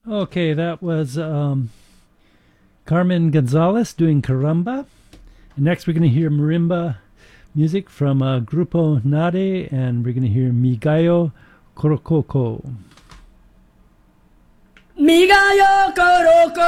Okay, that was Carmen Gonzalez doing Caramba. And next, we're going to hear marimba music from Grupo Nade, and we're going to hear Mi Gallo Corococo. Mi gallo coroco,